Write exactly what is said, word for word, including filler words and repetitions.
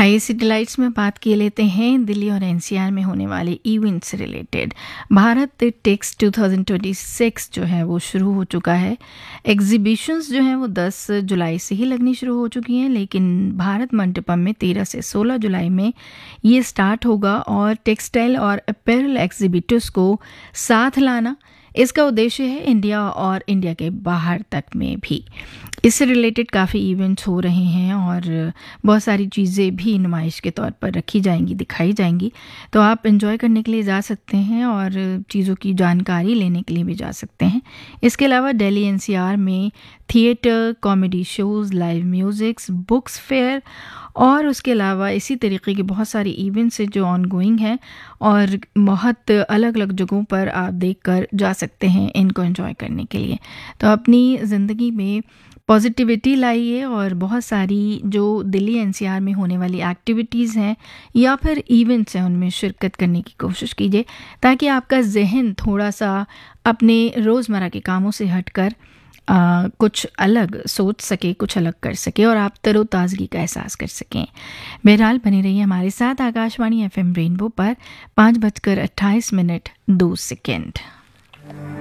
High city lights में बात किए लेते हैं दिल्ली और एनसीआर में होने वाले इवेंट से रिलेटेड। भारत टेक्स दो हज़ार छब्बीस जो है वो शुरू हो चुका है। एग्जीबिशंस जो हैं वो दस जुलाई से ही लगनी शुरू हो चुकी हैं, लेकिन भारत मंडपम में तेरह से सोलह जुलाई में ये स्टार्ट होगा और टेक्सटाइल और अपैरल एग्जीबिटर्स को साथ लाना इसका उद्देश्य है, इंडिया और इंडिया के बाहर तक में भी। इससे रिलेटेड काफ़ी इवेंट्स हो रहे हैं और बहुत सारी चीज़ें भी नुमाइश के तौर पर रखी जाएंगी, दिखाई जाएंगी, तो आप एंजॉय करने के लिए जा सकते हैं और चीज़ों की जानकारी लेने के लिए भी जा सकते हैं। इसके अलावा दिल्ली एनसीआर में theatre, comedy shows, live musics, books fair और उसके अलावा इसी तरीके के बहुत सारे इवेंट्स हैं जो ऑन गोइंग हैं और बहुत अलग अलग जगहों पर आप देख कर जा सकते हैं इनको एंजॉय करने के लिए। तो अपनी ज़िंदगी में पॉजिटिविटी लाइए और बहुत सारी जो दिल्ली एनसीआर में होने वाली एक्टिविटीज़ हैं या फिर इवेंट्स हैं उनमें शिरकत करने की कोशिश कीजिए, ताकि आपका जहन थोड़ा सा अपने रोज़मर्रा के कामों से हटकर आ, कुछ अलग सोच सके, कुछ अलग कर सके और आप तरोताज़गी का एहसास कर सकें। बहरहाल बने रहिए हमारे साथ आकाशवाणी एफएम रेनबो पर। पाँच बजकर अट्ठाईस मिनट दो सेकेंड।